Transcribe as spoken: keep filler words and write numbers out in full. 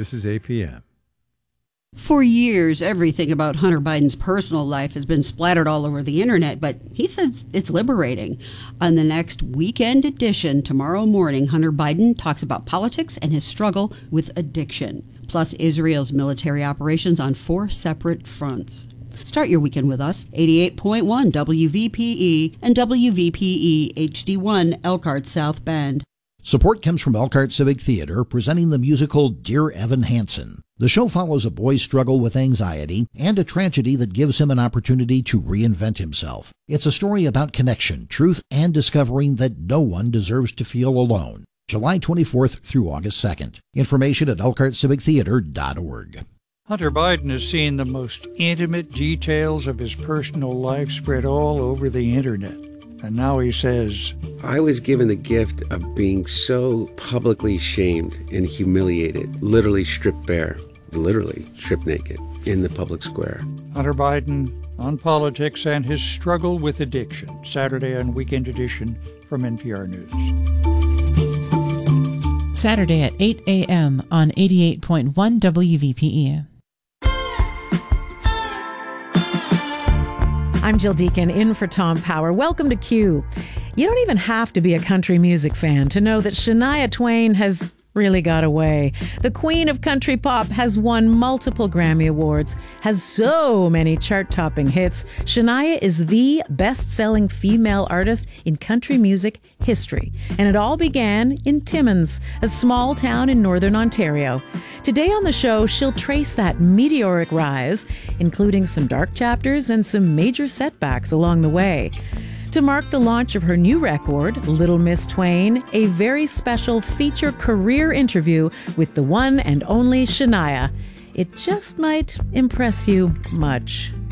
This is A P M. For years, everything about Hunter Biden's personal life has been splattered all over the internet, but he says it's liberating. On the next weekend edition, tomorrow morning, Hunter Biden talks about politics and his struggle with addiction, plus Israel's military operations on four separate fronts. Start your weekend with us, eighty-eight point one W V P E and W V P E H D one Elkhart South Bend. Support comes from Elkhart Civic Theater, presenting the musical Dear Evan Hansen. The show follows a boy's struggle with anxiety and a tragedy that gives him an opportunity to reinvent himself. It's a story about connection, truth, and discovering that no one deserves to feel alone. July twenty-fourth through August second. Information at elkhart civic theater dot org. Hunter Biden has seen the most intimate details of his personal life spread all over the internet. And now he says, I was given the gift of being so publicly shamed and humiliated, literally stripped bare, literally stripped naked in the public square. Hunter Biden on politics and his struggle with addiction, Saturday on Weekend Edition from N P R News. Saturday at eight a.m. on eighty-eight point one W V P E. I'm Jill Deacon, in for Tom Power. Welcome to Q. You don't even have to be a country music fan to know that Shania Twain has really got away. The queen of country pop has won multiple Grammy Awards, has so many chart-topping hits. Shania is the best-selling female artist in country music history. And it all began in Timmins, a small town in northern Ontario. Today on the show, she'll trace that meteoric rise, including some dark chapters and some major setbacks along the way. To mark the launch of her new record, Little Miss Twain, a very special feature career interview with the one and only Shania. It just might impress you much.